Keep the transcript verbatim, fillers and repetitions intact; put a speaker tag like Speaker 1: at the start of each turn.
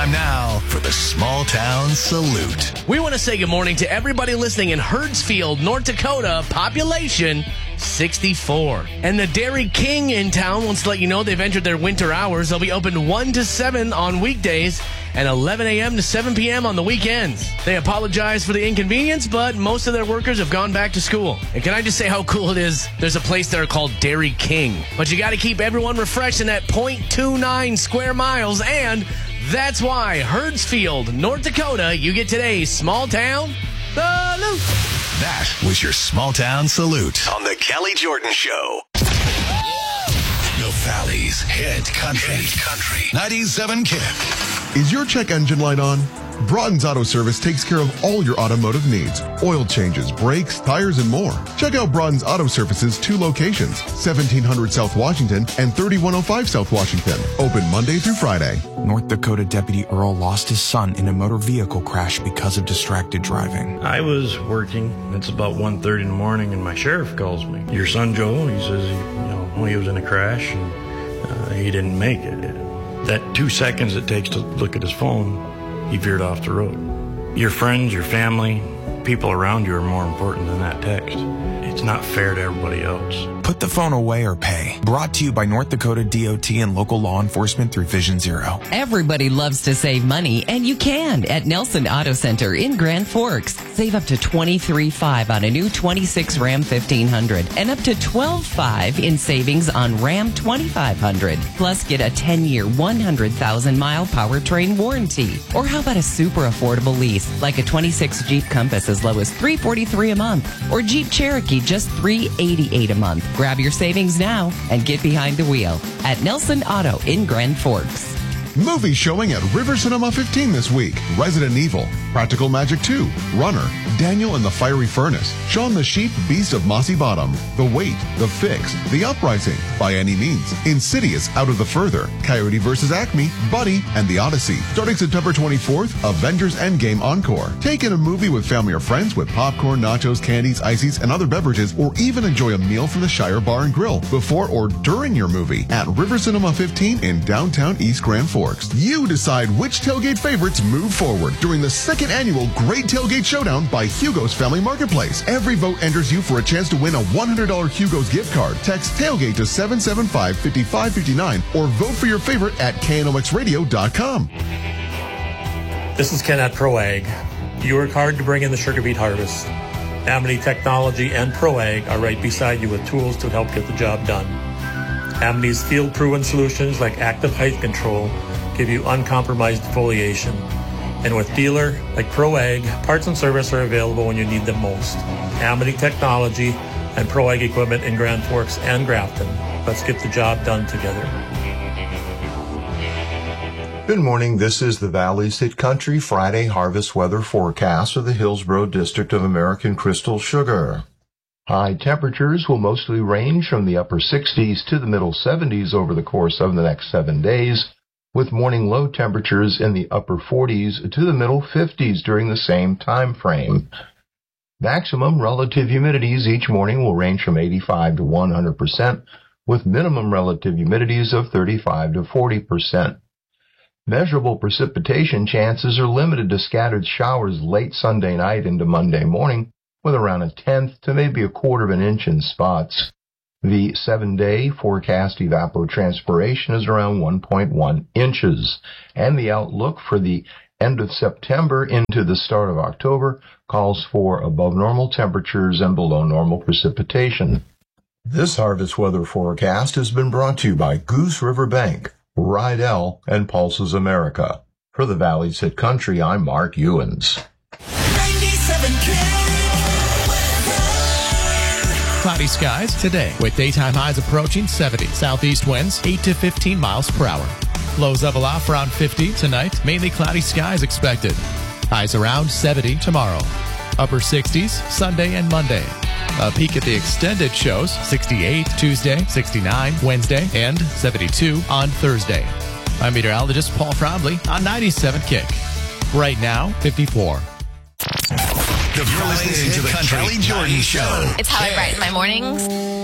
Speaker 1: Time now for the Small Town Salute.
Speaker 2: We want to say good morning to everybody listening in Hertzfield, North Dakota, population sixty-four. And the Dairy King in town wants to let you know they've entered their winter hours. They'll be open one to seven on weekdays and eleven a.m. to seven p.m. on the weekends. They apologize for the inconvenience, but most of their workers have gone back to school. And can I just say how cool it is? There's a place there called Dairy King. But you got to keep everyone refreshed in that zero point two nine square miles, and that's why Hertzfield, North Dakota, you get today's Small Town Salute.
Speaker 1: That was your Small Town Salute on the Kelly Jordan Show. The Valley's hit country. Hit country. ninety-seven Kick.
Speaker 3: Is your check engine light on? Broughton's Auto Service takes care of all your automotive needs. Oil changes, brakes, tires, and more. Check out Broughton's Auto Service's two locations, seventeen hundred South Washington and thirty-one oh five South Washington. Open Monday through Friday.
Speaker 4: North Dakota Deputy Earl lost his son in a motor vehicle crash because of distracted driving.
Speaker 5: I was working. It's about one thirty in the morning, and my sheriff calls me. Your son, Joe, he says, he, you know, well, he was in a crash, and uh, he didn't make it. That two seconds it takes to look at his phone, he veered off the road. Your friends, your family, people around you are more important than that text. It's not fair to everybody else.
Speaker 4: Put the phone away or pay. Brought to you by North Dakota D O T and local law enforcement through Vision Zero.
Speaker 6: Everybody loves to save money, and you can at Nelson Auto Center in Grand Forks. Save up to twenty-three thousand five hundred dollars on a new twenty-six Ram fifteen hundred and up to twelve thousand five hundred dollars in savings on Ram twenty-five hundred. Plus, get a ten-year, one hundred thousand mile powertrain warranty. Or how about a super affordable lease, like a twenty-six Jeep Compass as low as three hundred forty-three dollars a month, or Jeep Cherokee just three hundred eighty-eight dollars a month. Grab your savings now and get behind the wheel at Nelson Auto in Grand Forks.
Speaker 3: Movie showing at River Cinema fifteen this week. Resident Evil, Practical Magic two, Runner, Daniel and the Fiery Furnace, Shaun the Sheep, Beast of Mossy Bottom, The Wait, The Fix, The Uprising, By Any Means, Insidious, Out of the Further, Coyote versus. Acme, Buddy, and The Odyssey. Starting September twenty-fourth, Avengers Endgame Encore. Take in a movie with family or friends with popcorn, nachos, candies, ices, and other beverages, or even enjoy a meal from the Shire Bar and Grill before or during your movie at River Cinema fifteen in downtown East Grand Forks. You decide which tailgate favorites move forward during the second annual Great Tailgate Showdown by Hugo's Family Marketplace. Every vote enters you for a chance to win a one hundred dollars Hugo's gift card. Text tailgate to seven seven five, five five five nine or vote for your favorite at K N O X radio dot com.
Speaker 7: This is Ken at ProAg. You work hard to bring in the sugar beet harvest. Amity Technology and ProAg are right beside you with tools to help get the job done. Amity's field-proven solutions like active height control give you uncompromised foliation. And with dealer like ProAg, parts and service are available when you need them most. Amity Technology and ProAg equipment in Grand Forks and Grafton. Let's get the job done together.
Speaker 8: Good morning. This is the Valley's Hit Country Friday harvest weather forecast of the Hillsborough District of American Crystal Sugar. High temperatures will mostly range from the upper sixties to the middle seventies over the course of the next seven days, with morning low temperatures in the upper forties to the middle fifties during the same time frame. Maximum relative humidities each morning will range from eighty-five to one hundred percent, with minimum relative humidities of thirty-five to forty percent. Measurable precipitation chances are limited to scattered showers late Sunday night into Monday morning, with around a tenth to maybe a quarter of an inch in spots. The seven-day forecast evapotranspiration is around one point one inches, and the outlook for the end of September into the start of October calls for above normal temperatures and below normal precipitation. This harvest weather forecast has been brought to you by Goose River Bank, Rydell, and Pulses America. For the Valley's Hit Country, I'm Mark Ewens.
Speaker 1: ninety-seven Kick.
Speaker 9: Cloudy skies today with daytime highs approaching seventy. Southeast winds eight to fifteen miles per hour. Lows level off around fifty tonight. Mainly cloudy skies expected. Highs around seventy tomorrow. Upper sixties Sunday and Monday. A peek at the extended shows sixty-eight Tuesday, sixty-nine Wednesday, and seventy-two on Thursday. I'm meteorologist Paul Frobley on ninety-seven Kick. Right now, fifty-four.
Speaker 1: You're listening to the Kelly Jordan Show.
Speaker 10: It's how I brighten my mornings.